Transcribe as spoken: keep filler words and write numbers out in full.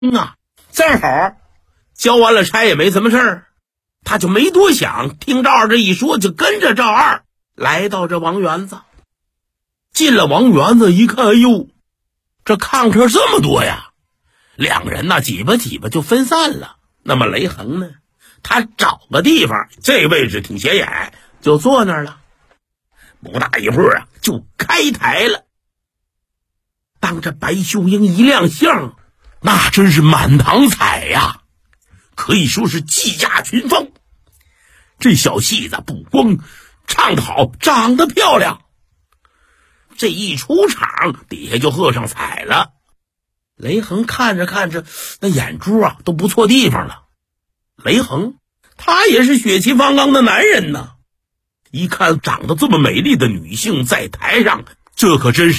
啊，正好交完了差也没什么事儿，他就没多想，听赵二这一说，就跟着赵二来到这王园子。进了王园子一看，哎呦，这炕车这么多呀，两个人呢挤吧挤吧就分散了。那么雷横呢，他找个地方，这位置挺显眼，就坐那儿了。不大一会儿啊，就开台了。当这白秀英一亮相，那真是满堂彩呀，可以说是技驾群芳。这小戏子不光唱得好，长得漂亮，这一出场底下就喝上彩了。雷横看着看着，那眼珠啊都不错地方了。雷横他也是血气方刚的男人呢，一看长得这么美丽的女性在台上，这可真是